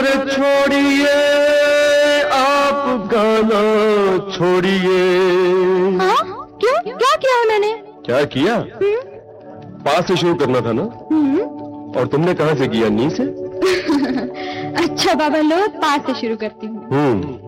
अरे छोड़िए आप गाना छोड़िए। हाँ? क्यों? क्या किया है मैंने? क्या किया? पास से शुरू करना था ना? और तुमने कहाँ से किया? नी से? अच्छा बाबा लो, पास से शुरू करती हूँ।